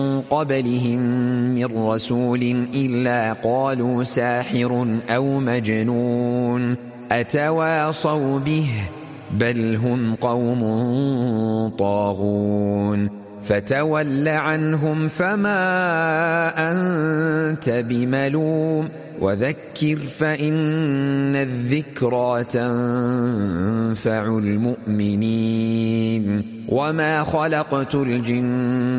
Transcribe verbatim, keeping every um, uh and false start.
قبلهم من رسول إلا قالوا ساحر أو مجنون أتواصوا به بل هم قوم طاغون فتول عنهم فما أنت بملوم وذكر فإن الذكرى تنفع المؤمنين وما خلقت الجن